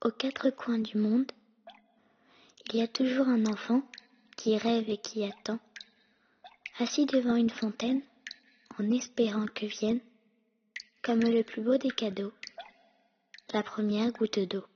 aux quatre coins du monde, il y a toujours un enfant qui rêve et qui attend, assis devant une fontaine, en espérant que vienne, comme le plus beau des cadeaux, la première goutte d'eau.